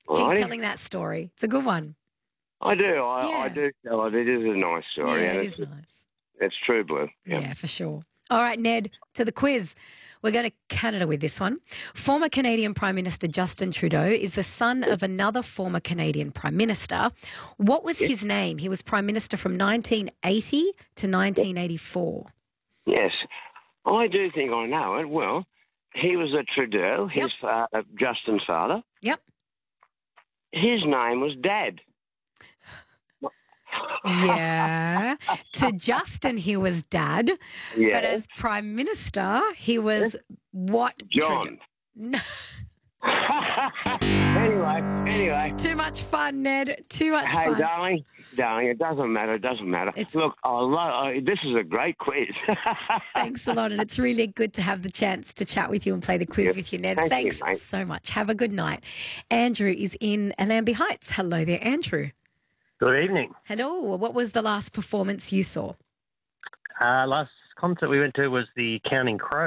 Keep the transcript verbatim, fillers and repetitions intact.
Keep Righty. telling that story. It's a good one. I do. I, Yeah. I do tell it. It is a nice story. Yeah, and it it's, is nice. It's true blue. Yeah. Yeah. for sure. All right, Ned, to the quiz. We're going to Canada with this one. Former Canadian Prime Minister Justin Trudeau is the son of another former Canadian Prime Minister. What was his name? He was Prime Minister from nineteen eighty to nineteen eighty-four. Yes. I do think I know it. Well, he was a Trudeau, his Yep. uh, Justin's father. Yep. His name was Dad. Yeah. To Justin, he was Dad. Yeah. But as Prime Minister, he was what? John. Trudeau? No. anyway, anyway. Too much fun, Ned. Too much Hey, fun. darling, darling, it doesn't matter. It doesn't matter. It's- Look, I love. I, this is a great quiz. Thanks a lot. And it's really good to have the chance to chat with you and play the quiz Yep. with you, Ned. Thank you, Thanks mate. so much. Have a good night. Andrew is in Allambie Heights. Hello there, Andrew. Good evening. Hello. What was the last performance you saw? Uh, last concert we went to was the Counting Crows.